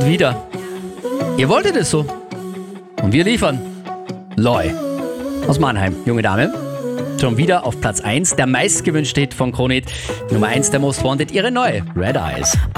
wieder. Ihr wolltet es so. Und wir liefern. Loy aus Mannheim, junge Dame. Schon wieder auf Platz 1, der meistgewünschte Hit von Kronit. Nummer 1 der Most Wanted, ihre neue Red Eyes.